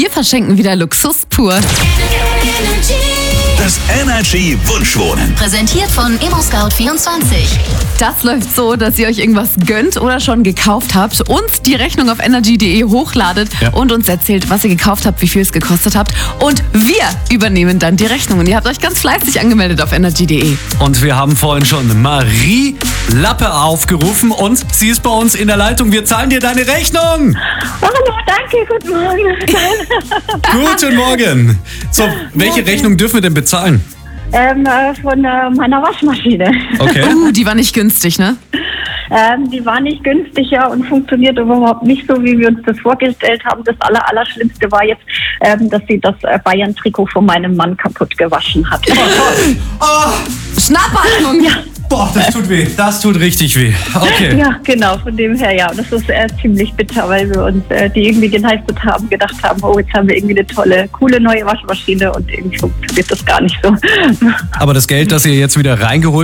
Wir verschenken wieder Luxus pur. Das Energy Wunschwohnen. Präsentiert von ImmoScout24. Das läuft so, dass ihr euch irgendwas gönnt oder schon gekauft habt, uns die Rechnung auf energy.de hochladet und uns erzählt, was ihr gekauft habt, wie viel es gekostet habt. Und wir übernehmen dann die Rechnung. Und ihr habt euch ganz fleißig angemeldet auf energy.de. Und wir haben vorhin schon Marie Lappe aufgerufen und sie ist bei uns in der Leitung. Wir zahlen dir deine Rechnung. Hallo, danke, guten Morgen. Guten Morgen. So, welche Rechnung dürfen wir denn bezahlen? Von meiner Waschmaschine. Okay. Die war nicht günstig, ne? Die war nicht günstiger und funktioniert überhaupt nicht so, wie wir uns das vorgestellt haben. Das Allerschlimmste war jetzt, dass sie das Bayern-Trikot von meinem Mann kaputt gewaschen hat. Schnappatmung! Ja. Boah, das tut weh. Das tut richtig weh. Okay. Ja, genau, von dem her, ja. Und das ist ziemlich bitter, weil wir uns die irgendwie geleistet haben, gedacht haben, oh, jetzt haben wir irgendwie eine tolle, coole neue Waschmaschine und irgendwie funktioniert das gar nicht so. Aber das Geld, das ihr jetzt wieder reingeholt